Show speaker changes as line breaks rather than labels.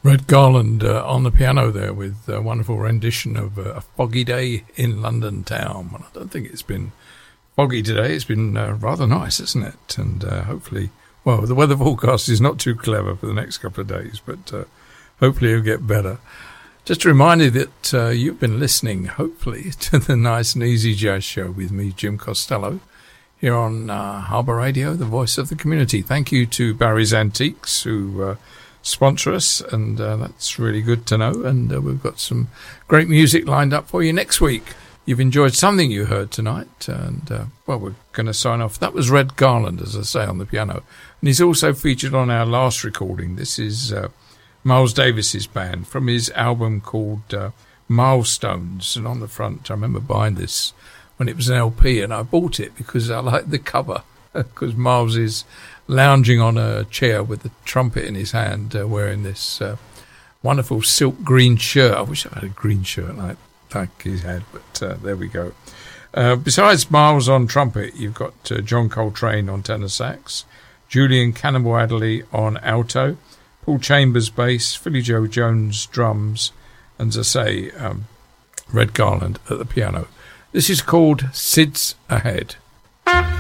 Red Garland on the piano there with a wonderful rendition of A Foggy Day in London Town. Well, I don't think it's been foggy today. It's been rather nice, isn't it? And hopefully, well, the weather forecast is not too clever for the next couple of days, but hopefully it'll get better. Just a reminder that you've been listening, hopefully, to the Nice and Easy Jazz Show with me, Jim Costello, here on Harbour Radio, the voice of the community. Thank you to Barry's Antiques, who sponsor us, and that's really good to know. And we've got some great music lined up for you next week. You've enjoyed something you heard tonight, and well, we're going to sign off. That was Red Garland, as I say, on the piano, and he's also featured on our last recording. This is Miles Davis's band from his album called Milestones, and on the front, I remember buying this when it was an LP, and I bought it because I liked the cover, because Miles is lounging on a chair with a trumpet in his hand, wearing this wonderful silk green shirt. I wish I had a green shirt like he had, but there we go. Besides Miles on trumpet, you've got John Coltrane on tenor sax, Julian Cannonball Adderley on alto, Paul Chambers bass, Philly Joe Jones drums, and as I say, Red Garland at the piano. This is called Sid's Ahead.